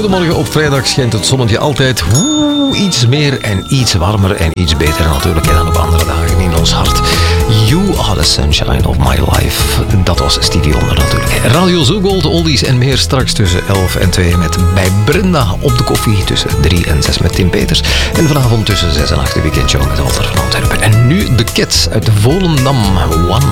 Goedemorgen, op vrijdag schijnt het zonnetje altijd iets meer en iets warmer en iets beter natuurlijk dan op andere dagen in ons hart. You are the sunshine of my life. Dat was Stevie Wonder natuurlijk. Radio Zoo Gold, oldies en meer straks tussen 11 en 2 met bij Brenda op de koffie tussen 3 en 6 met Tim Peters. En vanavond tussen 6 en 8 de weekendshow met Walter van Antwerpen. En nu de Cats uit Volendam. One.